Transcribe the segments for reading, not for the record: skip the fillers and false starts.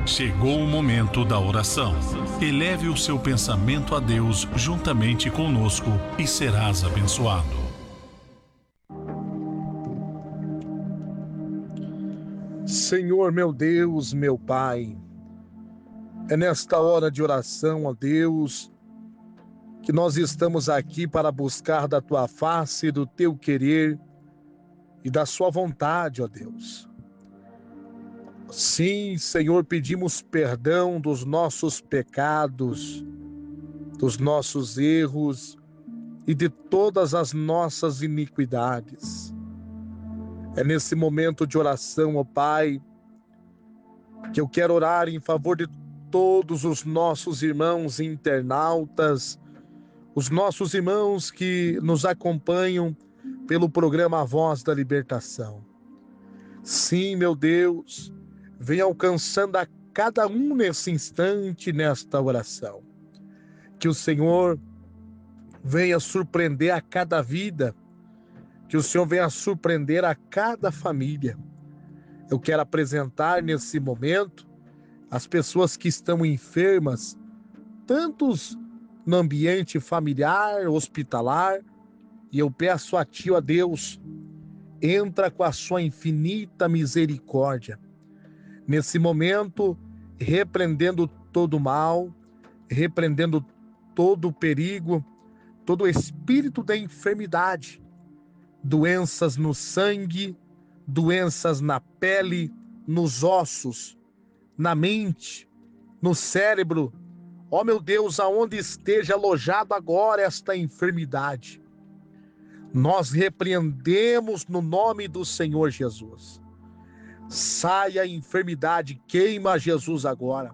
Chegou o momento da oração. Eleve o seu pensamento a Deus juntamente conosco e serás abençoado. Senhor, meu Deus, meu Pai, é nesta hora de oração, ó Deus, que nós estamos aqui para buscar da Tua face, do Teu querer e da Sua vontade, ó Deus. Sim, Senhor, pedimos perdão dos nossos pecados, dos nossos erros e de todas as nossas iniquidades. É nesse momento de oração, ó Pai, que eu quero orar em favor de todos os nossos irmãos internautas, os nossos irmãos que nos acompanham pelo programa A Voz da Libertação. Sim, meu Deus, vem alcançando a cada um nesse instante, nesta oração. Que o Senhor venha surpreender a cada vida, que o Senhor venha surpreender a cada família. Eu quero apresentar nesse momento as pessoas que estão enfermas, tantos no ambiente familiar, hospitalar, e eu peço a Ti, ó Deus, entra com a Sua infinita misericórdia. Nesse momento, repreendendo todo o mal, repreendendo todo o perigo, todo o espírito da enfermidade, doenças no sangue, doenças na pele, nos ossos, na mente, no cérebro. Ó meu Deus, aonde esteja alojado agora esta enfermidade, nós repreendemos no nome do Senhor Jesus. Saia a enfermidade, queima Jesus agora.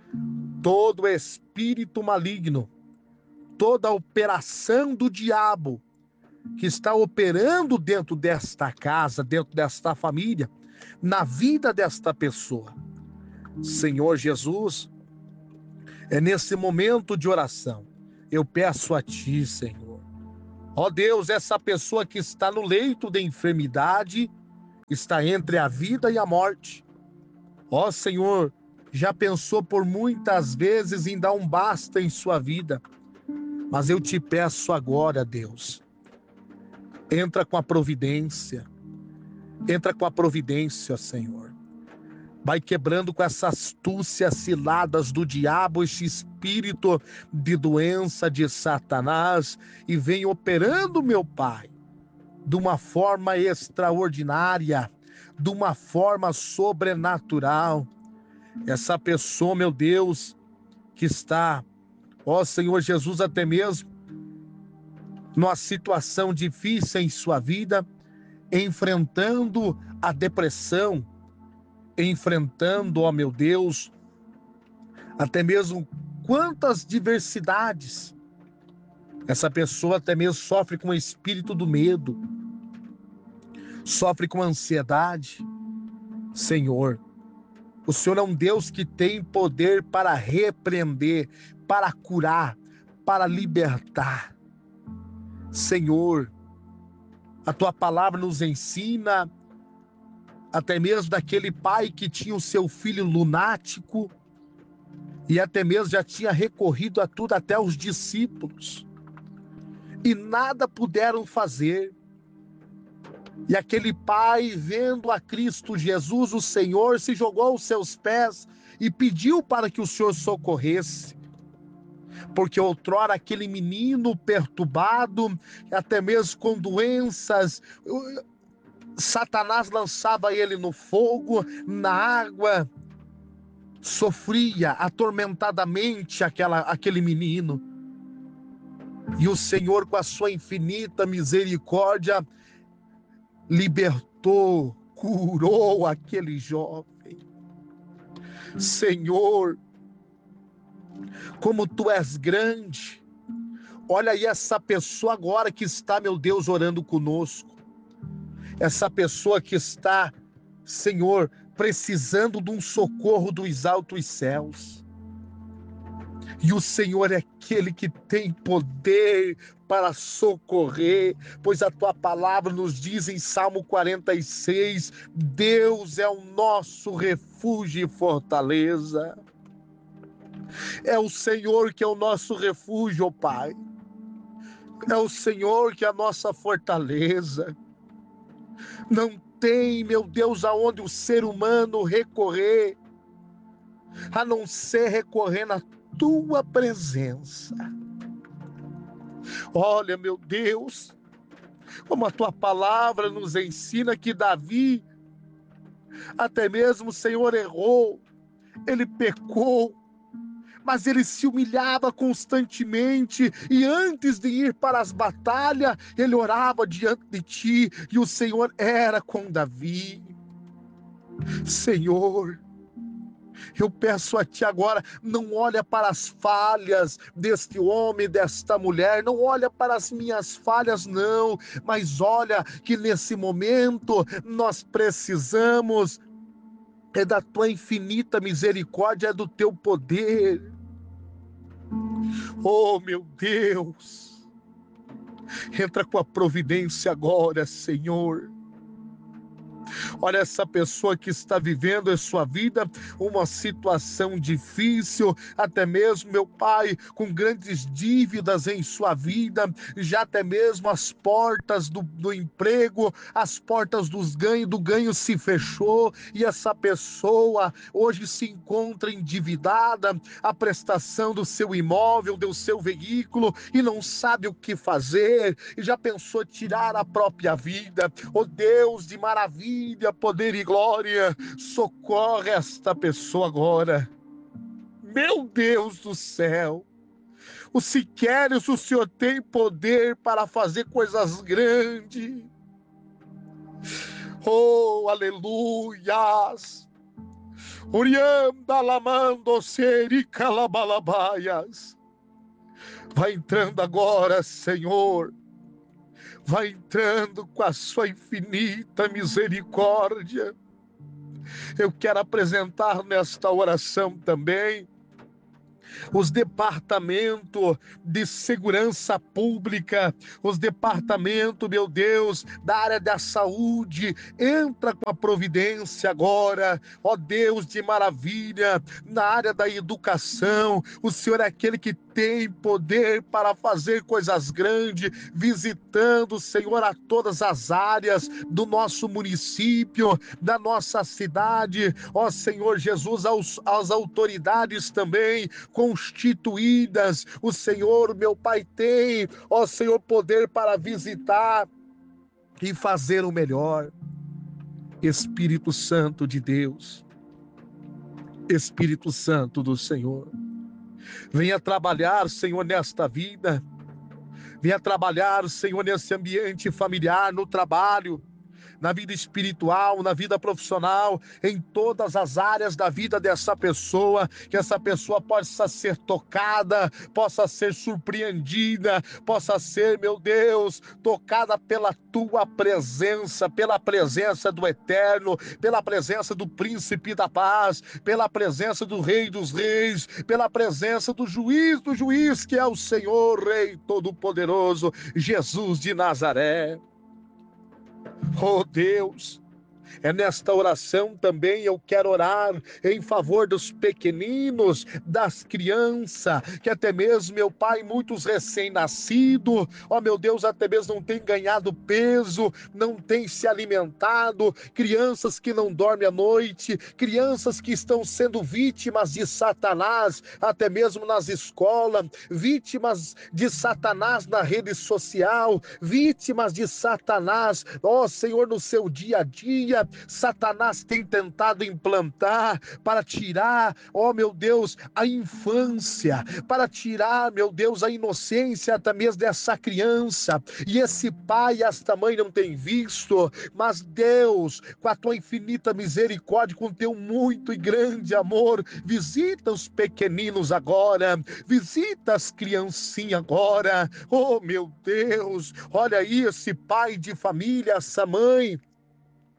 Todo espírito maligno, toda operação do diabo que está operando dentro desta casa, dentro desta família, na vida desta pessoa. Senhor Jesus, é nesse momento de oração, eu peço a Ti, Senhor. Ó Deus, essa pessoa que está no leito de enfermidade, está entre a vida e a morte. Ó Senhor, já pensou por muitas vezes em dar um basta em sua vida, mas eu te peço agora, Deus, entra com a providência, Senhor. Vai quebrando com essas astúcias ciladas do diabo, este espírito de doença de Satanás, e vem operando, meu Pai, de uma forma extraordinária, de uma forma sobrenatural. Essa pessoa, meu Deus, que está, ó Senhor Jesus, até mesmo numa situação difícil em sua vida, enfrentando a depressão, enfrentando, ó meu Deus, até mesmo quantas diversidades. Essa pessoa até mesmo sofre com o espírito do medo, sofre com ansiedade. Senhor, o Senhor é um Deus que tem poder para repreender, para curar, para libertar. Senhor, a Tua palavra nos ensina até mesmo daquele pai que tinha o seu filho lunático e até mesmo já tinha recorrido a tudo, até os discípulos, e nada puderam fazer. E aquele pai, vendo a Cristo Jesus, o Senhor, se jogou aos seus pés e pediu para que o Senhor socorresse. Porque outrora aquele menino perturbado, até mesmo com doenças, Satanás lançava ele no fogo, na água, sofria atormentadamente aquele menino. E o Senhor, com a sua infinita misericórdia, libertou, curou aquele jovem. Senhor, como Tu és grande. Olha aí essa pessoa agora que está, meu Deus, orando conosco. Essa pessoa que está, Senhor, precisando de um socorro dos altos céus. E o Senhor é aquele que tem poder para socorrer, pois a tua palavra nos diz em Salmo 46, Deus é o nosso refúgio e fortaleza. É o Senhor que é o nosso refúgio, ó Pai. É o Senhor que é a nossa fortaleza. Não tem, meu Deus, aonde o ser humano recorrer, a não ser recorrer na tua presença. Olha, meu Deus, como a tua palavra nos ensina que Davi, até mesmo o Senhor errou, ele pecou, mas ele se humilhava constantemente e antes de ir para as batalhas, ele orava diante de ti e o Senhor era com Davi. Senhor, eu peço a ti agora, não olha para as falhas deste homem, desta mulher, não olha para as minhas falhas não, mas olha que nesse momento nós precisamos da tua infinita misericórdia, do teu poder. Oh meu Deus, entra com a providência agora, Senhor. Olha essa pessoa que está vivendo em sua vida uma situação difícil, até mesmo, meu Pai, com grandes dívidas em sua vida, já até mesmo as portas do emprego, as portas do ganho se fechou e essa pessoa hoje se encontra endividada, a prestação do seu imóvel, do seu veículo e não sabe o que fazer e já pensou tirar a própria vida. Oh Deus de maravilha, poder e glória, socorre esta pessoa agora. Meu Deus do céu, o se queres, o Senhor tem poder para fazer coisas grandes. Oh, aleluias. Urianda lamando serica labalabaias. Vai entrando agora, Senhor. Vai entrando com a sua infinita misericórdia. Eu quero apresentar nesta oração também os departamentos de segurança pública, os departamentos, meu Deus, da área da saúde, entra com a providência agora, ó Deus de maravilha, na área da educação, o Senhor é aquele que tem poder para fazer coisas grandes, visitando, Senhor, a todas as áreas do nosso município, da nossa cidade, ó Senhor Jesus, às autoridades também constituídas, o Senhor, meu Pai, tem, ó Senhor, poder para visitar e fazer o melhor. Espírito Santo de Deus, Espírito Santo do Senhor, venha trabalhar, Senhor, nesta vida, venha trabalhar, Senhor, nesse ambiente familiar, no trabalho, na vida espiritual, na vida profissional, em todas as áreas da vida dessa pessoa, que essa pessoa possa ser tocada, possa ser surpreendida, possa ser, meu Deus, tocada pela tua presença, pela presença do Eterno, pela presença do Príncipe da Paz, pela presença do Rei dos Reis, pela presença do juiz que é o Senhor, Rei Todo-Poderoso, Jesus de Nazaré. Oh Deus, é nesta oração também eu quero orar em favor dos pequeninos, das crianças, que até mesmo, meu Pai, muitos recém-nascidos, ó meu Deus, até mesmo não tem ganhado peso, não tem se alimentado, crianças que não dormem à noite, crianças que estão sendo vítimas de Satanás, até mesmo nas escolas, vítimas de Satanás na rede social, vítimas de Satanás, ó Senhor, no seu dia a dia, Satanás tem tentado implantar para tirar, ó meu Deus, a infância, para tirar, meu Deus, a inocência até mesmo dessa criança, e esse pai e esta mãe não tem visto, mas Deus, com a tua infinita misericórdia, com o teu muito e grande amor, visita os pequeninos agora, visita as criancinhas agora, oh meu Deus, olha aí esse pai de família, essa mãe,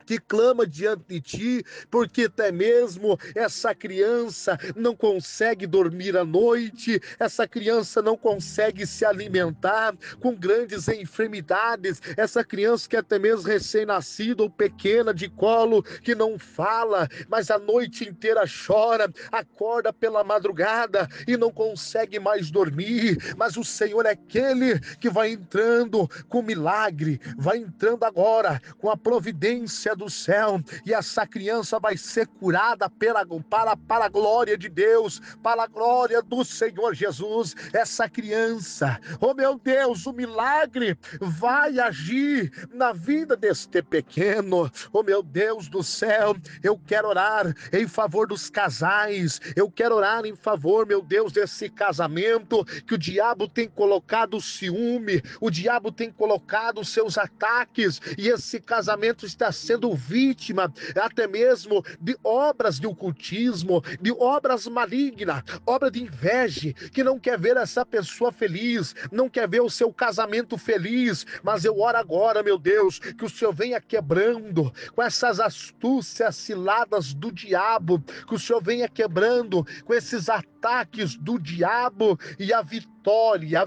que clama diante de ti, porque até mesmo essa criança não consegue dormir à noite, essa criança não consegue se alimentar, com grandes enfermidades, essa criança que é até mesmo recém-nascida ou pequena de colo, que não fala, mas a noite inteira chora, acorda pela madrugada e não consegue mais dormir, mas o Senhor é aquele que vai entrando com milagre, vai entrando agora com a providência do céu, e essa criança vai ser curada para a glória de Deus, para a glória do Senhor Jesus. Essa criança, oh meu Deus, o milagre vai agir na vida deste pequeno. Oh meu Deus do céu, eu quero orar em favor dos casais, eu quero orar em favor, meu Deus, desse casamento que o diabo tem colocado o ciúme, o diabo tem colocado os seus ataques, e esse casamento está sendo vítima até mesmo de obras de ocultismo, de obras malignas, obra de inveja, que não quer ver essa pessoa feliz, não quer ver o seu casamento feliz. Mas eu oro agora, meu Deus, que o Senhor venha quebrando com essas astúcias ciladas do diabo, que o Senhor venha quebrando com esses ataques do diabo, e a vitória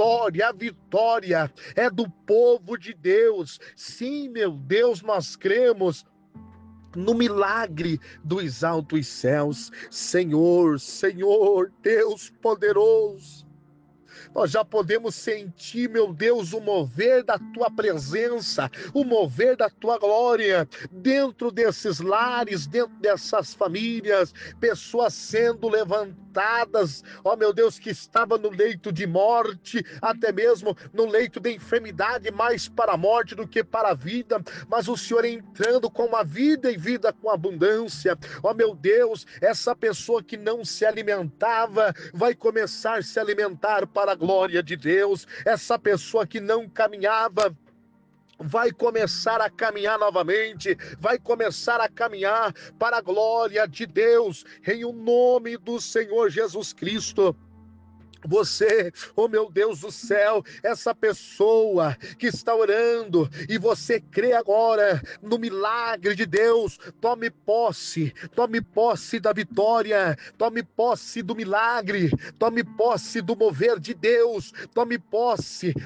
é do povo de Deus. Sim, meu Deus, nós cremos no milagre dos altos céus. Senhor, Deus poderoso, nós já podemos sentir, meu Deus, o mover da tua presença, o mover da tua glória, dentro desses lares, dentro dessas famílias, pessoas sendo levantadas, ó meu Deus, que estava no leito de morte, até mesmo no leito de enfermidade, mais para a morte do que para a vida, mas o Senhor entrando com a vida e vida com abundância. Ó meu Deus, essa pessoa que não se alimentava, vai começar a se alimentar para a glória de Deus. Essa pessoa que não caminhava, vai começar a caminhar novamente, vai começar a caminhar para a glória de Deus, em o nome do Senhor Jesus Cristo. Você, oh meu Deus do céu, essa pessoa que está orando e você crê agora no milagre de Deus, tome posse da vitória, tome posse do milagre, tome posse do mover de Deus, tome posse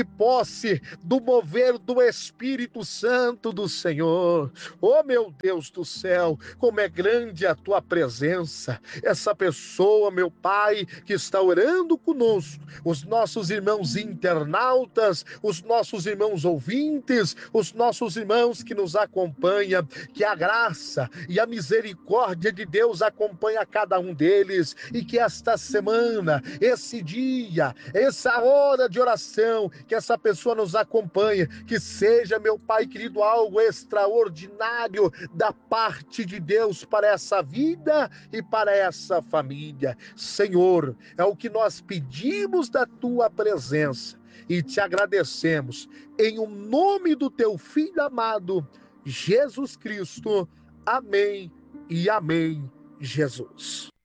do mover do Espírito Santo do Senhor. Oh meu Deus do céu, como é grande a tua presença. Essa pessoa, meu Pai, que está orando conosco, os nossos irmãos internautas, os nossos irmãos ouvintes, os nossos irmãos que nos acompanham, que a graça e a misericórdia de Deus acompanha cada um deles, e que esta semana, esse dia, essa hora de oração, que essa pessoa nos acompanha, que seja, meu Pai querido, algo extraordinário da parte de Deus para essa vida e para essa família. Senhor, é o que nós pedimos da tua presença e te agradecemos em o nome do teu Filho amado, Jesus Cristo. Amém e amém, Jesus.